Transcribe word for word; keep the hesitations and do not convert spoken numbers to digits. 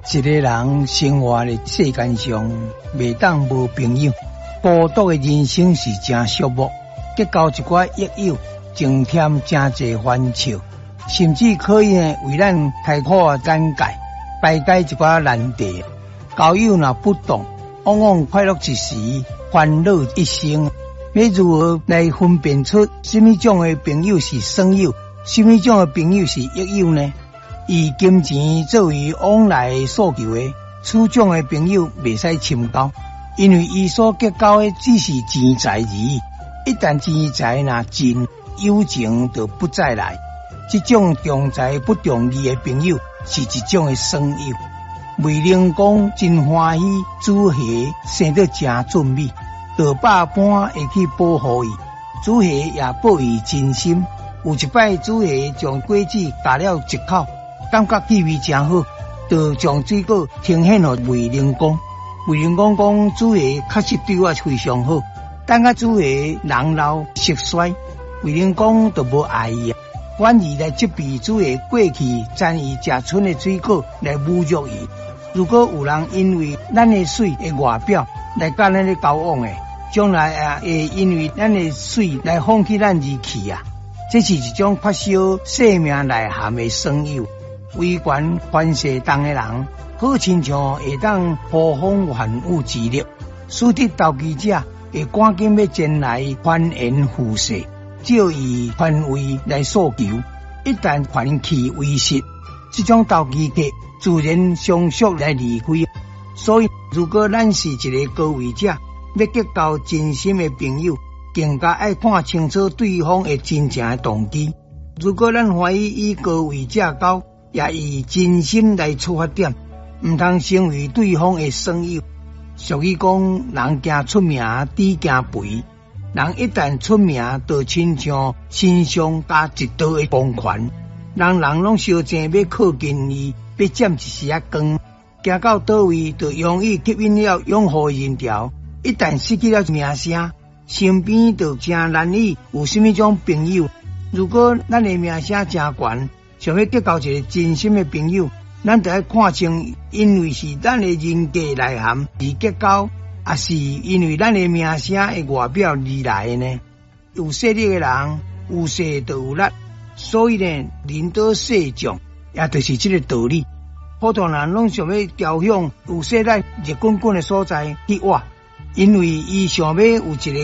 一个人生活的世间上，袂当无朋友。孤独的人生是真寂寞，结交一寡益友，增添真侪烦恼，甚至可以呢为咱开阔眼界，排解一寡难题。交友若不当，往往快乐一时，烦恼一生。要如何来分辨出什么种的朋友是损友，什么种的朋友是益友呢？以金钱作为往来诉求的，此种的朋友袂使深交，因为伊所结交的只是钱财而已。一旦钱财若尽，友情就不再来。这种重财不重义的朋友，是一种的损友。卫灵公真欢喜朱熹生得真俊美，就百般会去保护伊。朱熹也报伊真心。有一摆，朱熹将果子打了一口，感觉气味真好，就将水果呈现给卫灵公。卫灵公讲朱熹确实对我非常好，等下朱熹人老色衰，卫灵公就无爱伊啊，反而来责备朱熹过去沾伊食剩的水果来侮辱伊。如果有人因为咱的水的外表来甲咱的交往的，将来啊会因为咱的水来放弃咱义气啊，这是一种缺少生命内涵的损友。为权权势重的人，好亲像会当呼风唤雨之力，使得投机者会赶紧要前来欢颜附势，借以权位来诉求。一旦权气为实，这种投机客自然相速来离开。所以，如果咱是一个高位者，要结交真心的朋友，更加爱看清楚对方的真正的动机。如果咱怀疑与高位者交，也以真心来出发点，唔通成为对方的损友。俗语讲，人惊出名，猪惊肥。人一旦出名，就亲像身上加一道的光环，人人拢相争要靠近伊，要占一时啊光。行到倒位，就容易吸引了拥护人潮。一旦失去了名声，身边就真难以有什么种朋友。如果咱的名声真悬，想要结交一个真心的朋友，咱就要看清，因为是咱的人格内涵而结交，还是因为咱的名声的外表而来的呢？有势力的人，有势就有力，所以呢，人多势众，也就是这个道理。普通人拢想要朝向有势力、热滚滚的所在去挖，因为伊想要有一个